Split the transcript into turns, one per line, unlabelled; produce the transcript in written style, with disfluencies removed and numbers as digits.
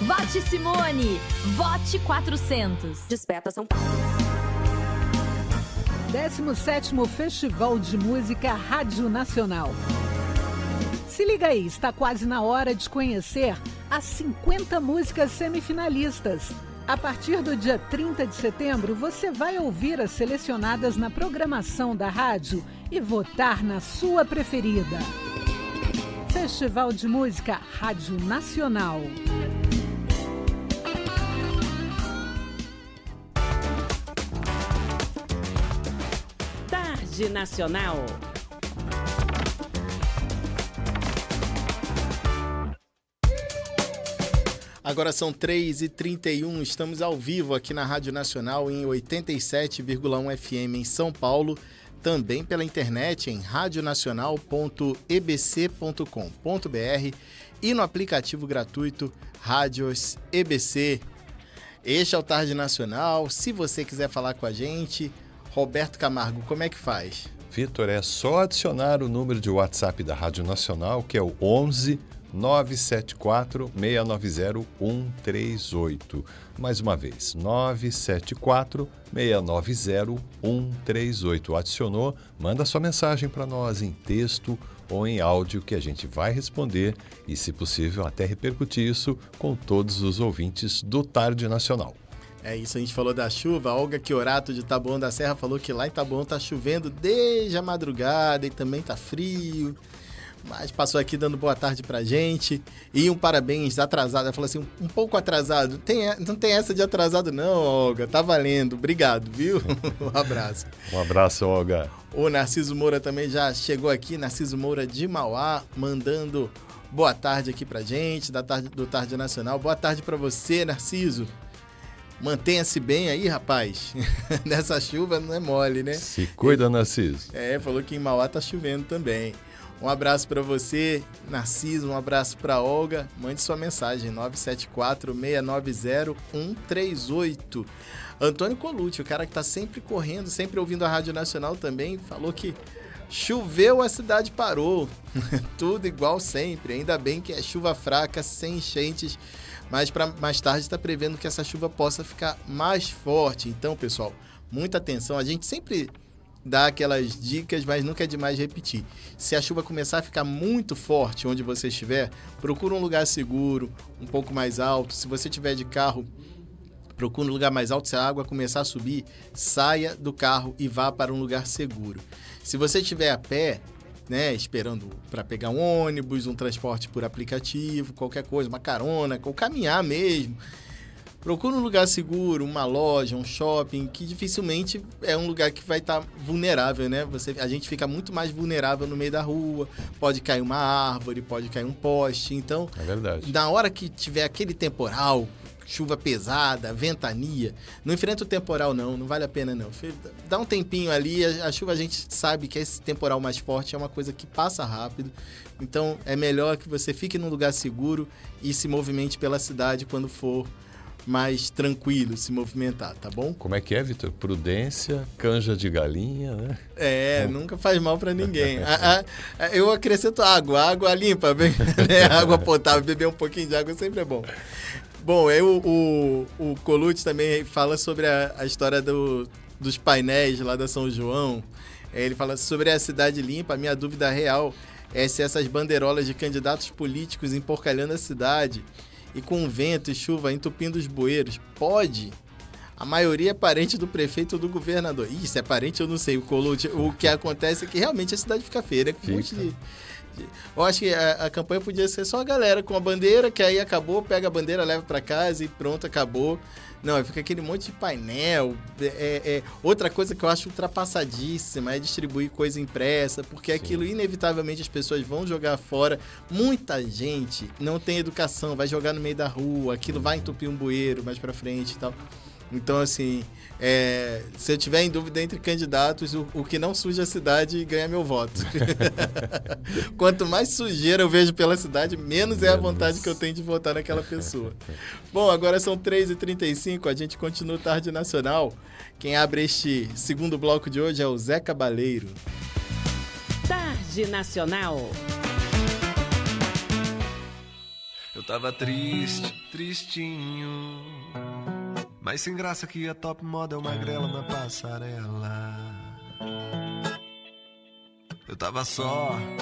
Vote Simone. Vote 400.
Desperta São Paulo.
17º Festival de Música Rádio Nacional. Se liga aí, está quase na hora de conhecer as 50 músicas semifinalistas. A partir do dia 30 de setembro, você vai ouvir as selecionadas na programação da rádio e votar na sua preferida. Festival de Música Rádio Nacional.
Tarde Nacional.
Agora são 3h31, estamos ao vivo aqui na Rádio Nacional em 87,1 FM em São Paulo, também pela internet em radionacional.ebc.com.br e no aplicativo gratuito Rádios EBC. Este é o Tarde Nacional. Se você quiser falar com a gente, Roberto Camargo, como é que faz?
Vitor, é só adicionar o número de WhatsApp da Rádio Nacional, que é o 11 974 690 138. Mais uma vez, 974 690 138. Adicionou, manda sua mensagem para nós em texto ou em áudio que a gente vai responder e, se possível, até repercutir isso com todos os ouvintes do Tarde Nacional.
É isso, a gente falou da chuva. A Olga Chiorato de Taboão da Serra falou que lá em Taboão tá chovendo desde a madrugada e também tá frio. Mas passou aqui dando boa tarde pra gente. E um parabéns atrasado. Ela falou assim, um pouco atrasado. Não tem essa de atrasado não, Olga. Tá valendo. Obrigado, viu? Um abraço.
Um abraço, Olga.
O Narciso Moura também já chegou aqui. Narciso Moura de Mauá, mandando boa tarde aqui pra gente, do Tarde Nacional. Boa tarde pra você, Narciso. Mantenha-se bem aí, rapaz. Nessa chuva não é mole, né?
Se cuida, Narciso.
Falou que em Mauá tá chovendo também. Um abraço para você, Narciso, um abraço para Olga. Mande sua mensagem, 974-690-138. Antônio Colucci, o cara que tá sempre correndo, sempre ouvindo a Rádio Nacional também, falou que choveu, a cidade parou. Tudo igual sempre, ainda bem que é chuva fraca, sem enchentes, mas para mais tarde está prevendo que essa chuva possa ficar mais forte. Então, pessoal, muita atenção, a gente sempre dá aquelas dicas, mas nunca é demais repetir. Se a chuva começar a ficar muito forte onde você estiver, procura um lugar seguro, um pouco mais alto. Se você estiver de carro, procura um lugar mais alto. Se a água começar a subir, saia do carro e vá para um lugar seguro. Se você estiver a pé, né, esperando para pegar um ônibus, um transporte por aplicativo, qualquer coisa, uma carona, ou caminhar mesmo, procura um lugar seguro, uma loja, um shopping, que dificilmente é um lugar que vai estar vulnerável, né? A gente fica muito mais vulnerável no meio da rua, pode cair uma árvore, pode cair um poste. Então,
é verdade.
Na hora que tiver aquele temporal, chuva pesada, ventania, não enfrenta o temporal não vale a pena não. Dá um tempinho ali, a chuva a gente sabe que esse temporal mais forte é uma coisa que passa rápido. Então, é melhor que você fique num lugar seguro e se movimente pela cidade quando for mais tranquilo se movimentar, tá bom?
Como é que é, Vitor? Prudência, canja de galinha, né?
Nunca faz mal pra ninguém. Eu acrescento água limpa, né? Água potável, beber um pouquinho de água sempre é bom. Bom, o Colucci também fala sobre a história dos painéis lá da São João. Ele fala sobre a cidade limpa. A minha dúvida real é se essas bandeirolas de candidatos políticos emporcalhando a cidade e com vento e chuva entupindo os bueiros, pode? A maioria é parente do prefeito ou do governador. Isso é parente, eu não sei. O que acontece é que realmente a cidade fica feia, né? Com um monte de... Eu acho que a campanha podia ser só a galera com a bandeira, que aí acabou, pega a bandeira, leva para casa e pronto, acabou. Não, fica aquele monte de painel. Outra coisa que eu acho ultrapassadíssima é distribuir coisa impressa, porque aquilo inevitavelmente as pessoas vão jogar fora. Muita gente não tem educação, vai jogar no meio da rua, aquilo vai entupir um bueiro mais para frente e tal. Então, assim, se eu tiver em dúvida entre candidatos, o que não suja a cidade ganha meu voto. Quanto mais sujeira eu vejo pela cidade, menos é a vontade que eu tenho de votar naquela pessoa. Bom, agora são 3h35, a gente continua o Tarde Nacional. Quem abre este segundo bloco de hoje é o Zé Cabaleiro.
Tarde Nacional. Eu tava triste, tristinho, mas sem graça que a top model magrela na passarela. Eu tava só